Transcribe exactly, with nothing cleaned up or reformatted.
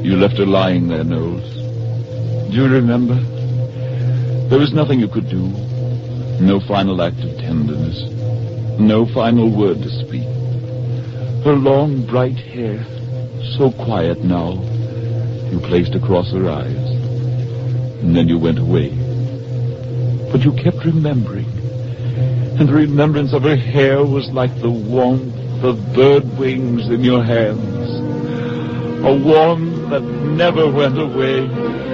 You left her lying there, Knowles. Do you remember? There was nothing you could do. No final act of tenderness. No final word to speak. Her long, bright hair, so quiet now, you placed across her eyes. And then you went away. But you kept remembering. And the remembrance of her hair was like the warmth of bird wings in your hands. A warmth that never went away.